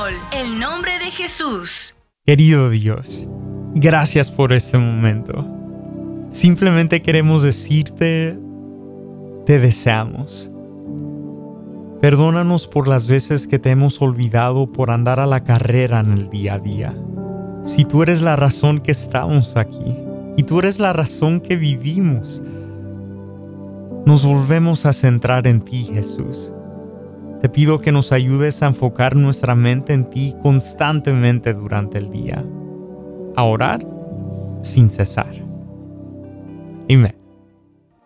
español, el nombre de Jesús. Querido Dios, gracias por este momento. Simplemente queremos decirte, te deseamos. Perdónanos por las veces que te hemos olvidado por andar a la carrera en el día a día. Si tú eres la razón que estamos aquí y tú eres la razón que vivimos, nos volvemos a centrar en ti, Jesús. Te pido que nos ayudes a enfocar nuestra mente en ti constantemente durante el día, a orar sin cesar. Amén.